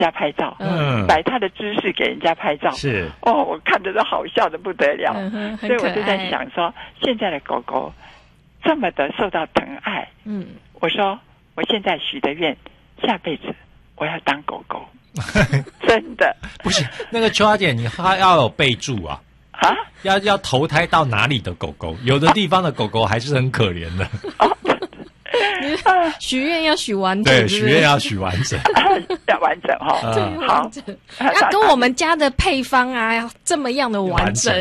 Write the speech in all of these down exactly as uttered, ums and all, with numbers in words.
家拍照， 嗯， 摆他的姿势给人家拍照， 是哦，我看着都好笑的不得了， 嗯、 所以我就在想说，现在的狗狗这么的受到疼爱， 嗯， 我说我现在许的愿，下辈子我要当狗狗，真的不是那个秋华姐，你还要有备注啊。 啊， 要要投胎到哪里的狗狗？有的地方的狗狗还是很可怜的。 哦许愿要许完整， 对，许愿要许完整， 要完整哈、哦。 对， 好， 完整，要跟我们家的配方啊这么样的完整。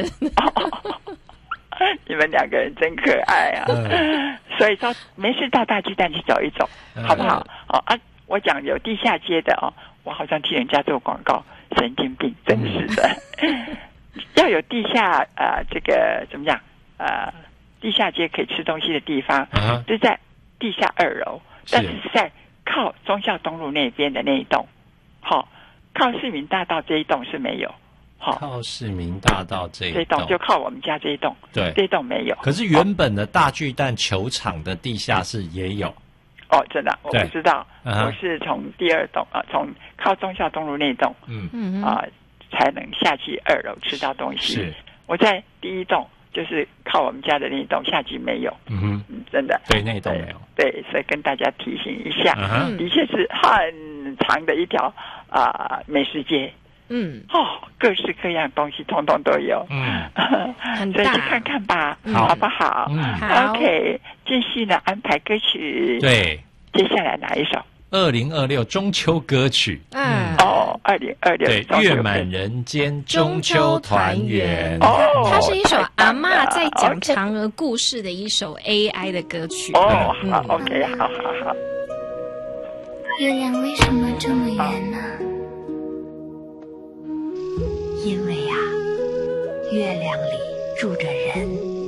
你们两个人真可爱啊！嗯、所以说，没事到大巨蛋去走一走，嗯、好不好？哦啊，我讲有地下街的哦，我好像替人家做广告，神经病，真是的。嗯、要有地下呃，这个怎么讲呃，地下街可以吃东西的地方， 啊、 就在地下二楼，但是是在靠忠孝东路那边的那一栋，好、哦，靠市民大道这一栋是没有。 好，靠市民大道这一栋，这栋就靠我们家这一栋， 对， 这一栋没有。 可是原本的大巨蛋球场的地下室也有。 哦，真的，我不知道， 嗯、 我是从第二栋啊，从靠忠孝东路那栋， 嗯嗯啊、呃，才能下去二楼吃到东西。 是， 我在第一栋，就是靠我们家的那一栋下去没有。 嗯哼， 嗯，真的， 对，那一栋没有。 对，所以跟大家提醒一下， 嗯、 的确是很长的一条啊、呃、美食街。 嗯， 哦，各式各样东西通通都有， 嗯， 很大，所以去看看吧， 嗯、 好不好？ 嗯， 好 ，OK， 继续呢安排歌曲， 对， 接下来哪一首？ 二零二六中秋歌曲， 嗯， 哦，二零二六对，月满人间中秋团圆， 哦， 它是一首阿嬷在讲嫦娥故事的一首 A I 的歌曲， 哦，好 ，OK， 好好好。 月亮为什么这么圆呢？因为啊，月亮里住着人。